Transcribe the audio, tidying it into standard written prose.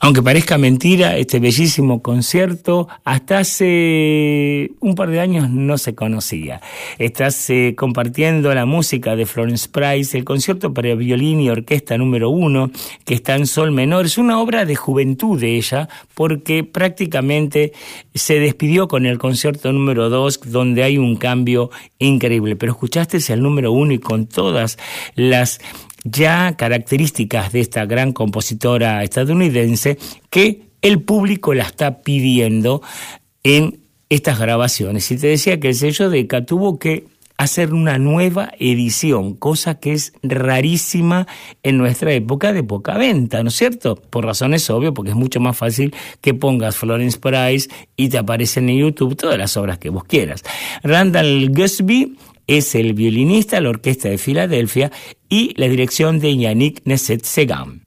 Aunque parezca mentira, este bellísimo concierto hasta hace un par de años no se conocía. Estás compartiendo la música de Florence Price, el concierto para violín y orquesta número 1, que está en sol menor. Es una obra de juventud de ella, porque prácticamente se despidió con el concierto número 2, donde hay un cambio increíble. Pero escuchaste el número 1 y con todas las ya características de esta gran compositora estadounidense que el público la está pidiendo en estas grabaciones. Y te decía que el sello Decca tuvo que hacer una nueva edición, cosa que es rarísima en nuestra época de poca venta, ¿no es cierto? Por razones obvias, porque es mucho más fácil que pongas Florence Price y te aparecen en YouTube todas las obras que vos quieras. Randall Gusby es el violinista, la Orquesta de Filadelfia y la dirección de Yannick Nézet-Séguin.